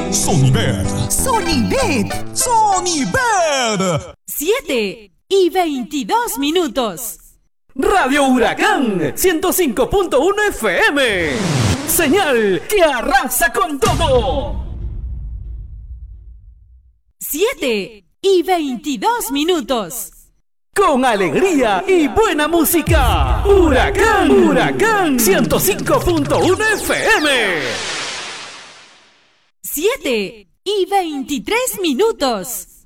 Sonibet. Sonibet. Sonibet. 7:22. Radio Huracán 105.1 FM. Señal que arrasa con todo. 7:22. Con alegría y buena música. Huracán, Huracán 105.1 FM. 7:23.